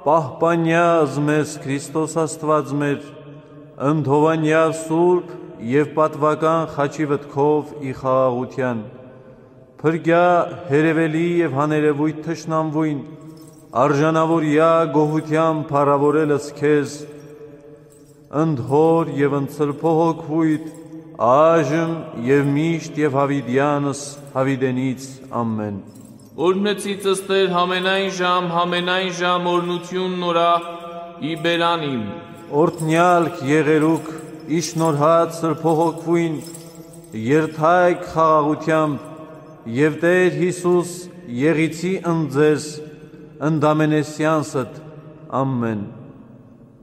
պահպանյազ մեզ Քրիստոս Աստված մեր, ընդհովանյա սուրբ և պատվական խաչի վտքով ի խաղաղության, փրկյա հերևելի և հաներևույթ թշնամվույն, արժանավորյա գոհության փառավորելս քեզ, ընդհոր և ընծրփոհոքվույթ, այժմ և միշտ և հավիդյանս հավիդենից ամեն։ Օրհնեցիցս Տեր համենայն ժամ օրնություն նորա ի բերանիմ։ Օրհնյալք եղերուք իշնորհած սրբոհոքվույն, երթայք խաղաղությամբ և Տեր Հիսուս եղիցի ընձեզ ընդամենեսյանսդ ամեն։